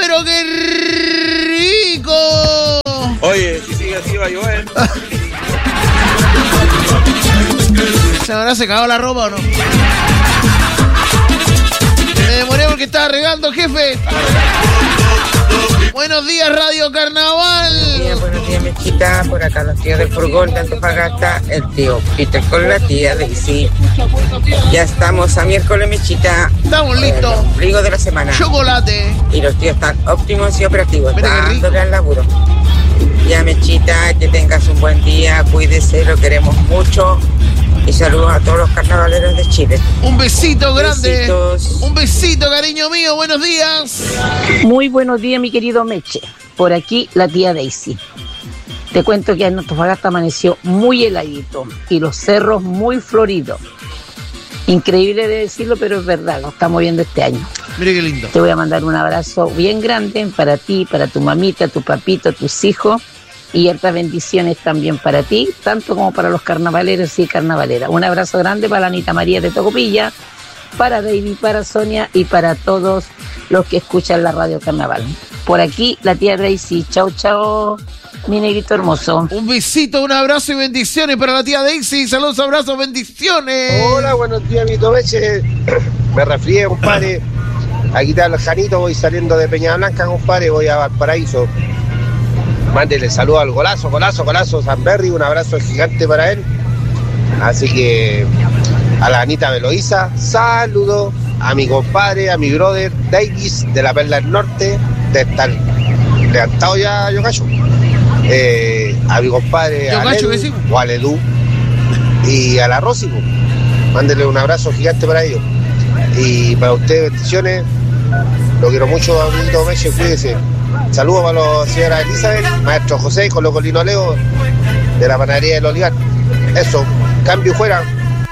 pero qué rico. Oye, si sigue así va a llover. ¿Se habrá secado la ropa o no? Me demoré porque estaba regando, jefe. Buenos días, Radio Carnaval. Buenos días, Mechita. Por acá los tíos del furgón de Antofagasta, el tío Peter con la tía Daisy. Ya estamos a miércoles, Mechita. Estamos listos. El ombligo de la semana. Chocolate. Y los tíos están óptimos y operativos, Mira qué rico. dándole al laburo. Ya, Mechita, que tengas un buen día, cuídese, lo queremos mucho. Y saludos a todos los carnavaleros de Chile. Un besito grande. Besitos. Un besito, cariño mío. Buenos días. Muy buenos días, mi querido Meche. Por aquí, la tía Daisy. Te cuento que en Antofagasta amaneció muy heladito y los cerros muy floridos. Increíble de decirlo, pero es verdad, lo estamos viendo este año. Mire qué lindo. Te voy a mandar un abrazo bien grande para ti, para tu mamita, tu papito, tus hijos. Y hartas bendiciones también para ti, tanto como para los carnavaleros y carnavaleras. Un abrazo grande para la Anita María de Tocopilla, para David, para Sonia y para todos los que escuchan la Radio Carnaval. Por aquí, la tía Daisy. Chao, chao, mi negrito hermoso. Un besito, un abrazo y bendiciones para la tía Daisy. Saludos, abrazos, bendiciones. Hola, buenos días, mi Tomeche. Me resfrié, compadre. Aquí está el Janito, voy saliendo de Peña Blanca, compadre, voy a Valparaíso. Mándele saludos al golazo, Sanberry, un abrazo gigante para él. Así que a la Anita Meloíza, saludo a mi compadre, a mi brother Davis de la Perla del Norte, de estar levantado ya, Yocacho. A mi compadre o al Edu y a la Rosy, pues. Mándele un abrazo gigante para ellos. Y para ustedes, bendiciones. Lo quiero mucho, amiguito Meche, cuídese. Saludos para la señora Elizabeth, maestro José, con los Colino Leo de la panadería del Olivar. Eso, cambio fuera.